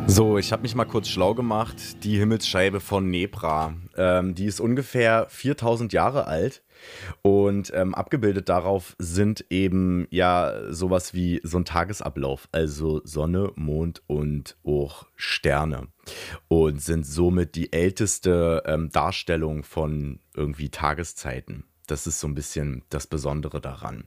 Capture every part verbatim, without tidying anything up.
So, ich habe mich mal kurz schlau gemacht. Die Himmelsscheibe von Nebra, ähm, die ist ungefähr viertausend Jahre alt und ähm, abgebildet darauf sind eben ja sowas wie so ein Tagesablauf, also Sonne, Mond und auch Sterne und sind somit die älteste ähm, Darstellung von irgendwie Tageszeiten. Das ist so ein bisschen das Besondere daran.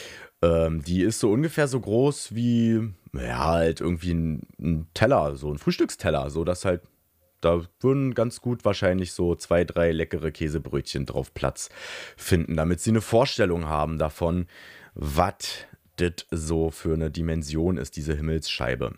Ähm, die ist so ungefähr so groß wie, ja, halt irgendwie ein, ein Teller, so ein Frühstücksteller, so dass halt, da würden ganz gut wahrscheinlich so zwei, drei leckere Käsebrötchen drauf Platz finden, damit sie eine Vorstellung haben davon, was das so für eine Dimension ist, diese Himmelsscheibe.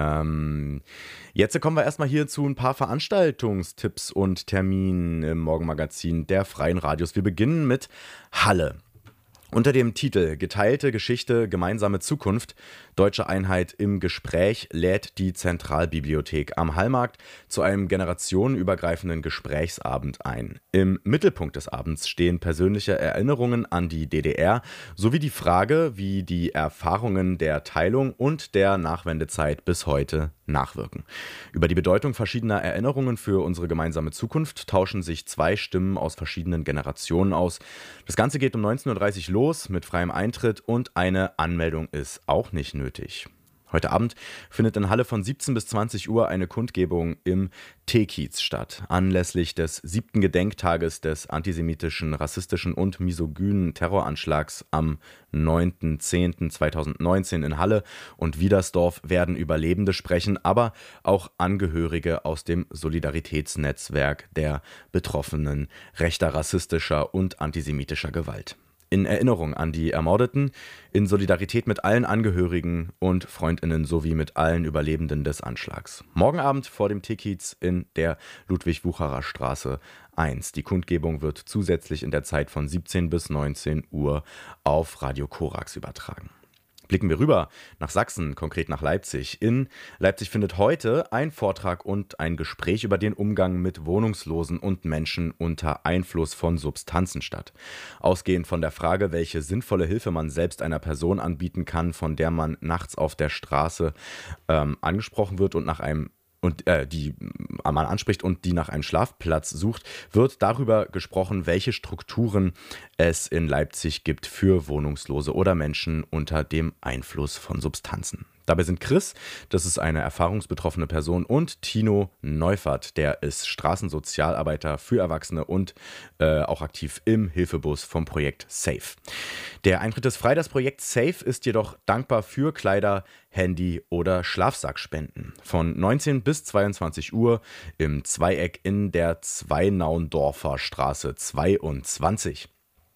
Ähm, jetzt kommen wir erstmal hier zu ein paar Veranstaltungstipps und Terminen im Morgenmagazin der Freien Radios. Wir beginnen mit Halle. Unter dem Titel Geteilte Geschichte, gemeinsame Zukunft, Deutsche Einheit im Gespräch lädt die Zentralbibliothek am Hallmarkt zu einem generationenübergreifenden Gesprächsabend ein. Im Mittelpunkt des Abends stehen persönliche Erinnerungen an die D D R sowie die Frage, wie die Erfahrungen der Teilung und der Nachwendezeit bis heute nachwirken. Über die Bedeutung verschiedener Erinnerungen für unsere gemeinsame Zukunft tauschen sich zwei Stimmen aus verschiedenen Generationen aus. Das Ganze geht um neunzehn Uhr dreißig los mit freiem Eintritt und eine Anmeldung ist auch nicht nötig. Heute Abend findet in Halle von siebzehn bis zwanzig Uhr eine Kundgebung im T-Kiez statt. Anlässlich des siebten Gedenktages des antisemitischen, rassistischen und misogynen Terroranschlags am neunten zehnten zweitausendneunzehn in Halle und Wiedersdorf werden Überlebende sprechen, aber auch Angehörige aus dem Solidaritätsnetzwerk der Betroffenen rechter, rassistischer und antisemitischer Gewalt. In Erinnerung an die Ermordeten, in Solidarität mit allen Angehörigen und Freundinnen sowie mit allen Überlebenden des Anschlags. Morgen Abend vor dem T-Kiez in der Ludwig-Wucherer-Straße eins. Die Kundgebung wird zusätzlich in der Zeit von siebzehn bis neunzehn Uhr auf Radio Korax übertragen. Blicken wir rüber nach Sachsen, konkret nach Leipzig. In Leipzig findet heute ein Vortrag und ein Gespräch über den Umgang mit Wohnungslosen und Menschen unter Einfluss von Substanzen statt. Ausgehend von der Frage, welche sinnvolle Hilfe man selbst einer Person anbieten kann, von der man nachts auf der Straße ähm, angesprochen wird und nach einem und äh, die man anspricht und die nach einem Schlafplatz sucht, wird darüber gesprochen, welche Strukturen es in Leipzig gibt für Wohnungslose oder Menschen unter dem Einfluss von Substanzen. Dabei sind Chris, das ist eine erfahrungsbetroffene Person, und Tino Neufert, der ist Straßensozialarbeiter für Erwachsene und äh, auch aktiv im Hilfebus vom Projekt SAFE. Der Eintritt ist frei. Das Projekt SAFE ist jedoch dankbar für Kleider, Handy oder Schlafsackspenden. Von neunzehn bis zweiundzwanzig Uhr im Zweieck in der Zweinaundorfer Straße zweiundzwanzig.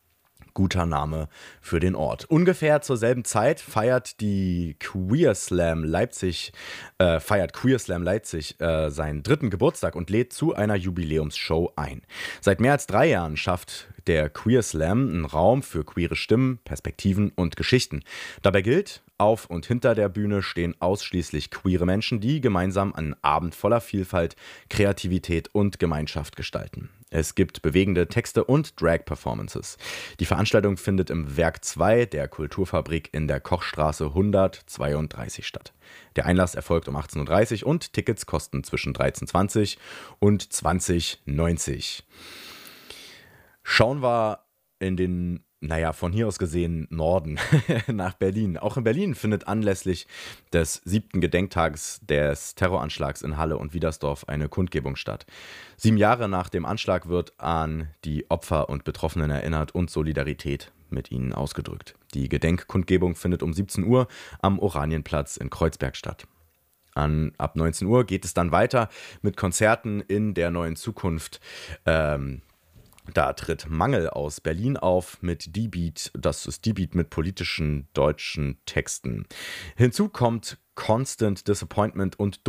Guter Name für den Ort. Ungefähr zur selben Zeit feiert die Queer Slam Leipzig, äh, feiert Queer Slam Leipzig äh, seinen dritten Geburtstag und lädt zu einer Jubiläumsshow ein. Seit mehr als drei Jahren schafft der Queer Slam einen Raum für queere Stimmen, Perspektiven und Geschichten. Dabei gilt, auf und hinter der Bühne stehen ausschließlich queere Menschen, die gemeinsam einen Abend voller Vielfalt, Kreativität und Gemeinschaft gestalten. Es gibt bewegende Texte und Drag-Performances. Die Veranstaltung findet im Werk zwei der Kulturfabrik in der Kochstraße hundertzweiunddreißig statt. Der Einlass erfolgt um achtzehn Uhr dreißig und Tickets kosten zwischen dreizehn Uhr zwanzig und zwanzig neunzig. Schauen wir in den, naja, von hier aus gesehen Norden nach Berlin. Auch in Berlin findet anlässlich des siebten Gedenktages des Terroranschlags in Halle und Wiedersdorf eine Kundgebung statt. Sieben Jahre nach dem Anschlag wird an die Opfer und Betroffenen erinnert und Solidarität mit ihnen ausgedrückt. Die Gedenkkundgebung findet um siebzehn Uhr am Oranienplatz in Kreuzberg statt. An, ab neunzehn Uhr geht es dann weiter mit Konzerten in der neuen Zukunft. Ähm, Da tritt Mangel aus Berlin auf mit D-Beat, das ist D-Beat mit politischen deutschen Texten. Hinzu kommt Constant Disappointment und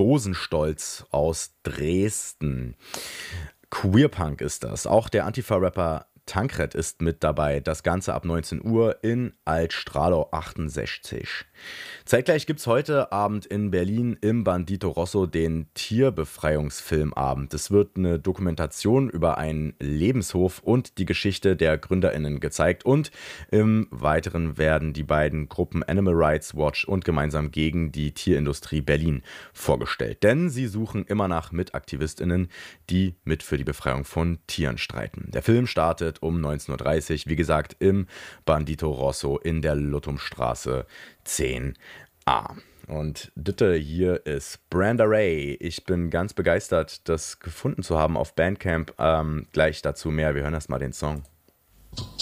Dosenstolz aus Dresden. Queerpunk ist das. Auch der Antifa-Rapper Tankred ist mit dabei. Das Ganze ab neunzehn Uhr in Alt-Strahlau achtundsechzig. Zeitgleich gibt es heute Abend in Berlin im Bandito Rosso den Tierbefreiungsfilmabend. Es wird eine Dokumentation über einen Lebenshof und die Geschichte der GründerInnen gezeigt. Und im Weiteren werden die beiden Gruppen Animal Rights Watch und Gemeinsam gegen die Tierindustrie Berlin vorgestellt. Denn sie suchen immer nach MitaktivistInnen, die mit für die Befreiung von Tieren streiten. Der Film startet um neunzehn Uhr dreißig, wie gesagt, im Bandito Rosso in der Luttumstraße zehn a. Und Ditte hier ist Brenda Ray. Ich bin ganz begeistert, das gefunden zu haben auf Bandcamp. Ähm, gleich dazu mehr. Wir hören erst mal den Song.